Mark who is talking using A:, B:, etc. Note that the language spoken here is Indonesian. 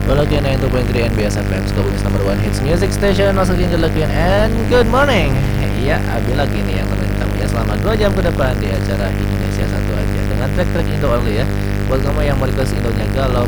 A: Lucky 92.3 NBS FM, Sukabumi number one hits music station. Masukin Lucky and good morning. Iya, Abi lagi nih yang temenin kamu ya selama 2 jam ke depan di acara Indonesia Satu Aja dengan track-track Indo only ya. Buat kamu yang mau request Indonya galau,